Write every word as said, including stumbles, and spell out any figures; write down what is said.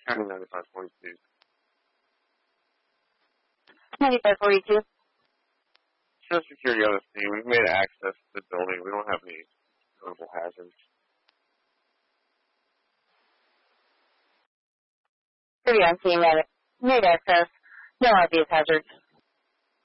ninety-five forty-two. ninety-five forty-two. Show security on the scene. We've made access to the building. We don't have any notable hazards. Security on scene, made access. No obvious hazards.